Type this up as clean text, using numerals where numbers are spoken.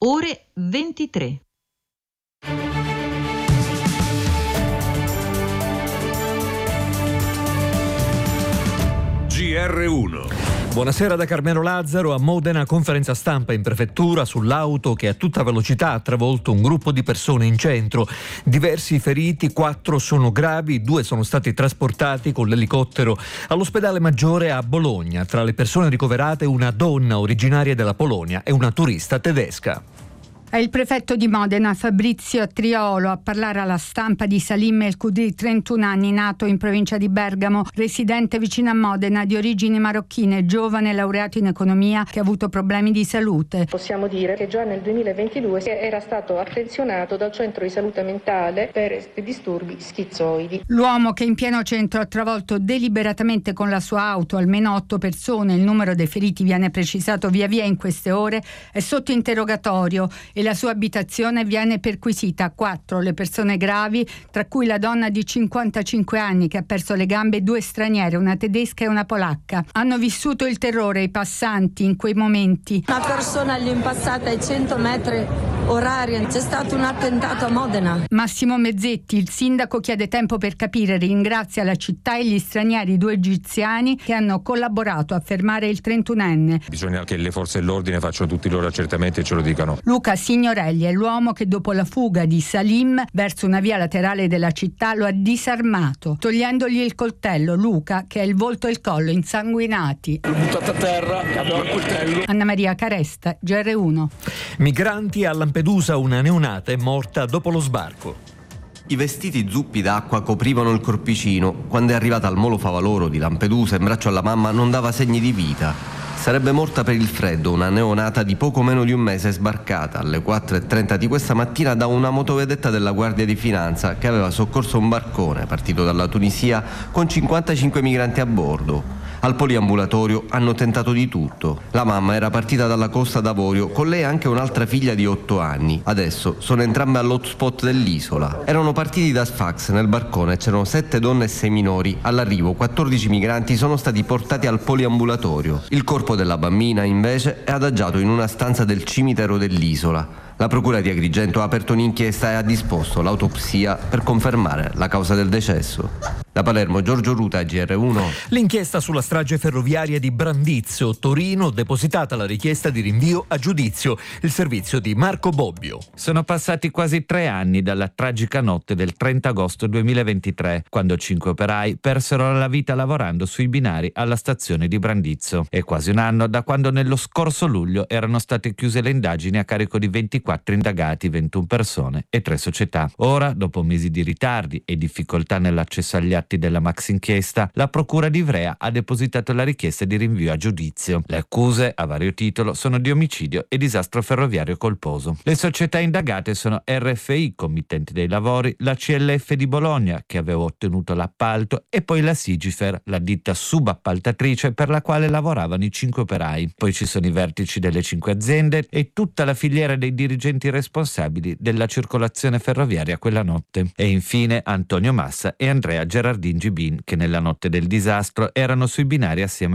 ore 23. GR1. Buonasera da Carmelo Lazzaro. A Modena, conferenza stampa in prefettura sull'auto che a tutta velocità ha travolto un gruppo di persone in centro. Diversi feriti, 4 sono gravi, 2 sono stati trasportati con l'elicottero all'ospedale Maggiore a Bologna. Tra le persone ricoverate una donna originaria della Polonia e una turista tedesca. È il prefetto di Modena, Fabrizio Triolo, a parlare alla stampa di Salim El Kudri, 31 anni, nato in provincia di Bergamo, residente vicino a Modena, di origini marocchine, giovane laureato in economia che ha avuto problemi di salute. Possiamo dire che già nel 2022 era stato attenzionato dal centro di salute mentale per disturbi schizoidi. L'uomo che in pieno centro ha travolto deliberatamente con la sua auto almeno 8 persone, il numero dei feriti viene precisato via via in queste ore, è sotto interrogatorio e la sua abitazione viene perquisita. A 4 le persone gravi, tra cui la donna di 55 anni che ha perso le gambe, 2 straniere, una tedesca e una polacca. Hanno vissuto il terrore i passanti in quei momenti. Una persona gli è impassata ai 100 metri orari, c'è stato un attentato a Modena. Massimo Mezzetti, il sindaco, chiede tempo per capire, ringrazia la città e gli stranieri, 2 egiziani che hanno collaborato a fermare il 31enne. Bisogna che le forze dell'ordine facciano tutti i loro accertamenti e ce lo dicano. Luca Signorelli è l'uomo che dopo la fuga di Salim verso una via laterale della città lo ha disarmato, togliendogli il coltello. Luca, che ha il volto e il collo insanguinati. L'ho buttato a terra, avevo il coltello. Anna Maria Caresta, GR1. Migranti a Lampedusa, una neonata è morta dopo lo sbarco. I vestiti zuppi d'acqua coprivano il corpicino. Quando è arrivata al Molo Favaloro di Lampedusa in braccio alla mamma non dava segni di vita. Sarebbe morta per il freddo una neonata di poco meno di un mese sbarcata alle 4:30 di questa mattina da una motovedetta della Guardia di Finanza che aveva soccorso un barcone partito dalla Tunisia con 55 migranti a bordo. Al poliambulatorio hanno tentato di tutto. La mamma era partita dalla Costa d'Avorio, con lei anche un'altra figlia di 8 anni. Adesso sono entrambe all'hotspot dell'isola. Erano partiti da Sfax nel barcone, c'erano 7 donne e 6 minori. All'arrivo 14 migranti sono stati portati al poliambulatorio. Il corpo della bambina invece è adagiato in una stanza del cimitero dell'isola. La procura di Agrigento ha aperto un'inchiesta e ha disposto l'autopsia per confermare la causa del decesso. Da Palermo, Giorgio Ruta, GR1. L'inchiesta sulla strage ferroviaria di Brandizzo, Torino, depositata la richiesta di rinvio a giudizio. Il servizio di Marco Bobbio. Sono passati quasi 3 anni dalla tragica notte del 30 agosto 2023, quando 5 operai persero la vita lavorando sui binari alla stazione di Brandizzo. E quasi un anno da quando nello scorso luglio erano state chiuse le indagini a carico di 24 indagati, 21 persone e 3 società. Ora, dopo mesi di ritardi e difficoltà nell'accesso agli atti della max inchiesta, la procura di Ivrea ha depositato la richiesta di rinvio a giudizio. Le accuse, a vario titolo, sono di omicidio e disastro ferroviario colposo. Le società indagate sono RFI, committente dei lavori, la CLF di Bologna, che aveva ottenuto l'appalto, e poi la Sigifer, la ditta subappaltatrice per la quale lavoravano i 5 operai. Poi ci sono i vertici delle 5 aziende e tutta la filiera dei dirigenti responsabili della circolazione ferroviaria quella notte. E infine Antonio Massa e Andrea Gerardin Gibin, che nella notte del disastro erano sui binari assieme